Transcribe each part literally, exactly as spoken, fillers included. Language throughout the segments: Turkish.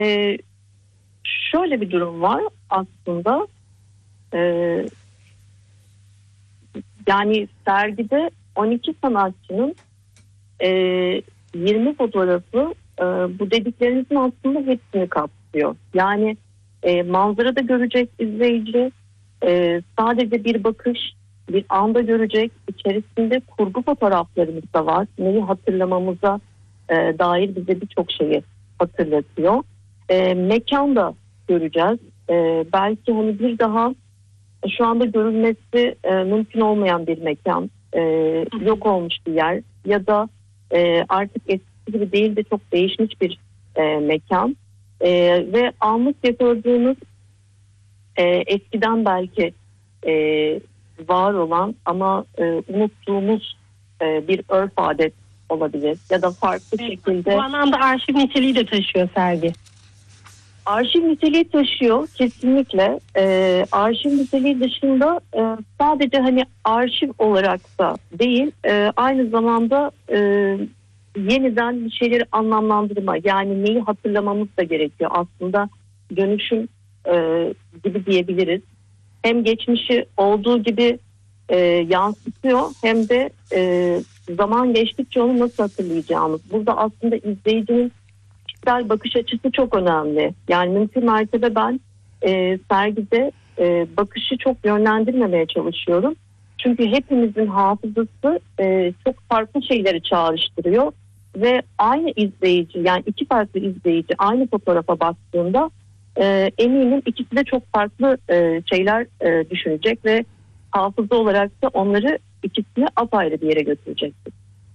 Ee, şöyle bir durum var aslında. Ee, yani sergide on iki sanatçının e, yirmi fotoğrafı e, bu dediklerinizin aslında hepsini kapsıyor. Yani e, manzarada görecek izleyici, e, sadece bir bakış, bir anda görecek. İçerisinde kurgu fotoğraflarımız da var. Neyi hatırlamamıza e, dair bize birçok şeyi hatırlatıyor. E, mekan da göreceğiz. E, belki hani bir daha şu anda görülmesi e, mümkün olmayan bir mekan, e, yok olmuş bir yer ya da e, artık eskisi gibi değil de çok değişmiş bir e, mekan e, ve almış yakaladığımız e, eskiden belki e, var olan ama e, unuttuğumuz e, bir örf adet olabilir ya da farklı evet, şekilde. Bu anlamda arşiv niteliği de taşıyor sergi. Arşiv niteliği taşıyor kesinlikle. Ee, arşiv niteliği dışında e, sadece hani arşiv olarak da değil, e, aynı zamanda e, yeniden bir şeyleri anlamlandırma, yani neyi hatırlamamız da gerekiyor. Aslında dönüşüm e, gibi diyebiliriz. Hem geçmişi olduğu gibi e, yansıtıyor hem de e, zaman geçtikçe onu nasıl hatırlayacağımız. Burada aslında izleyicinin bakış açısı çok önemli. Yani mümkün mertebe ben e, sergide e, bakışı çok yönlendirmemeye çalışıyorum. Çünkü hepimizin hafızası e, çok farklı şeyleri çağrıştırıyor ve aynı izleyici, yani iki farklı izleyici aynı fotoğrafa baktığında e, eminim ikisi de çok farklı e, şeyler e, düşünecek ve hafıza olarak da onları ikisini apayrı bir yere götürecektir.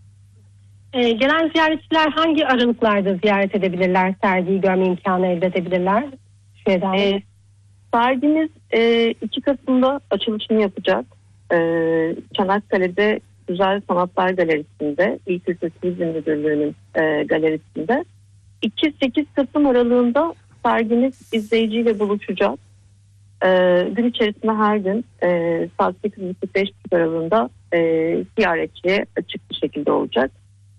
Ee, gelen ziyaretçiler hangi aralıklarda ziyaret edebilirler, sergiyi görme imkanı elde edebilirler? Ee, sergimiz e, iki Kasım'da açılışını yapacak. E, Çanakkale'de Güzel Sanatlar Galerisi'nde, İl Kültür Turizm Müdürlüğü'nün e, galerisinde. iki sekiz Kasım aralığında sergimiz izleyiciyle buluşacak. E, gün içerisinde her gün e, saat sekiz buçuk beş aralığında e, ziyaretçiye açık bir şekilde olacak.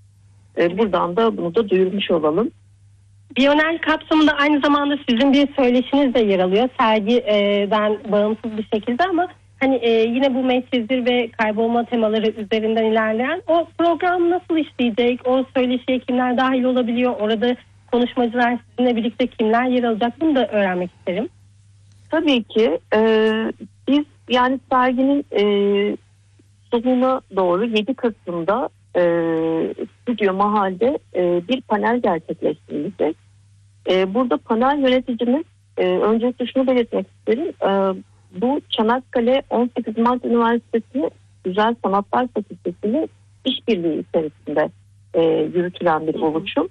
Buradan da bunu da duyurmuş olalım. Bienal kapsamında aynı zamanda sizin bir söyleşiniz de yer alıyor. Sergiden bağımsız bir şekilde ama hani e, yine bu meçhezir ve kaybolma temaları üzerinden ilerleyen o program nasıl işleyecek? O söyleşiye kimler dahil olabiliyor? Orada konuşmacılar sizinle birlikte kimler yer alacak? Bunu da öğrenmek isterim. Tabii ki. E, biz yani serginin e, sonuna doğru yedi Kasım'da E, Stüdyo Mahal'de e, bir panel gerçekleştirilecek. E, burada panel yöneticimiz, e, öncelikle şunu belirtmek isterim. E, bu Çanakkale on sekiz Mart Üniversitesi Güzel Sanatlar Fakültesi'nin işbirliği içerisinde e, yürütülen bir oluşum.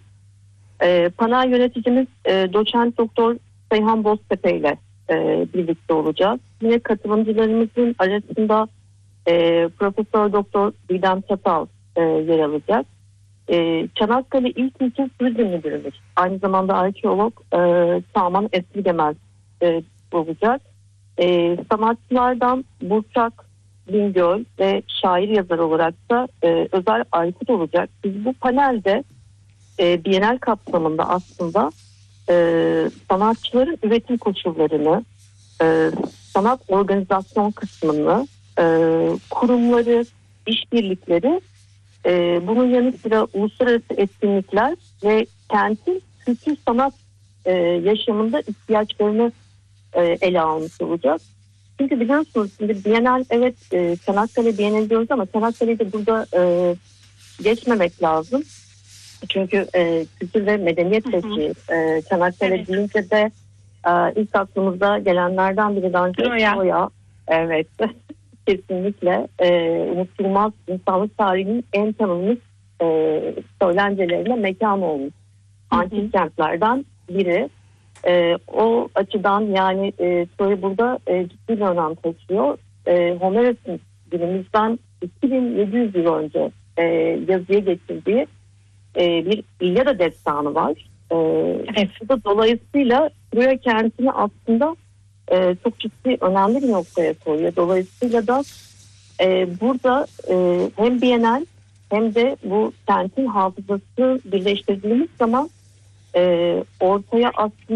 E, panel yöneticimiz e, doçent doktor Seyhan Boztepe ile e, birlikte olacağız. Yine katılımcılarımızın arasında e, Profesör Doktor Didem Çatal E, yer alacak. E, Çanakkale İl Kültür Turizm Müdürümüz, aynı zamanda arkeolog e, Saman Esligemez e, olacak. E, sanatçılardan Burçak Bingöl ve şair yazar olarak da e, Özer Aykut olacak. Biz bu panelde e, Bienal kapsamında aslında e, sanatçıların üretim koşullarını, e, sanat organizasyon kısmını, e, kurumları, işbirlikleri, Ee, bunun yanı sıra uluslararası etkinlikler ve kentin kültür sanat e, yaşamında ihtiyaçlarını e, ele almış olacak. Çünkü biliyorsunuz şimdi Bienal, evet e, Çanakkale Bienal diyoruz ama Çanakkale'yi de burada e, geçmemek lazım. Çünkü e, kültür ve medeniyet seçiği e, Çanakkale evet. deyince de e, ilk aklımıza gelenlerden biri bence Troya. Evet. Kesinlikle e, unutulmaz insanlık tarihinin en tanınmış e, söylencelerine mekan olmuş. Hı hı. Antik kentlerden biri. E, o açıdan yani e, Troya burada e, ciddi bir önem taşıyor. E, Homeros'un günümüzden iki bin yedi yüz yıl önce e, yazıya getirdiği e, bir İlyada destanı var. E, evet. Bu da dolayısıyla Troya kentini aslında Ee, çok ciddi önemli bir noktaya koyuyor. Dolayısıyla da e, burada e, hem Bienal hem de bu kentin hafızası birleştirdiğimiz zaman e, ortaya aslında